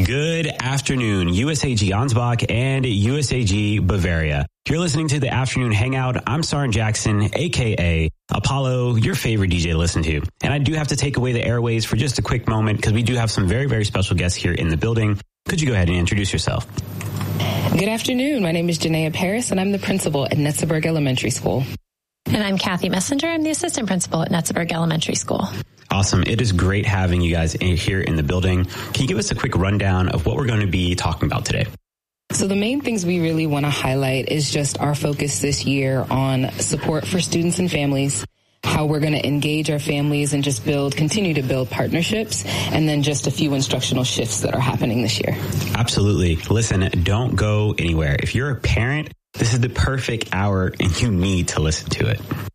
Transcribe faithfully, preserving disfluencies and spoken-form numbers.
Good afternoon, U S A G Ansbach and U S A G Bavaria. You're listening to the Afternoon Hangout. I'm Sarin Jackson, a k a. Apollo, your favorite D J to listen to. And I do have to take away the airways for just a quick moment because we do have some very, very special guests here in the building. Could you go ahead and introduce yourself? Good afternoon. My name is Janaea Paris, and I'm the principal at Netzeburg Elementary School. And I'm Kathy Messenger. I'm the assistant principal at Netzeburg Elementary School. Awesome. It is great having you guys in here in the building. Can you give us a quick rundown of what we're going to be talking about today? So the main things we really want to highlight is just our focus this year on support for students and families, how we're going to engage our families and just build, continue to build partnerships, and then just a few instructional shifts that are happening this year. Absolutely. Listen, don't go anywhere. If you're a parent, this is the perfect hour and you need to listen to it.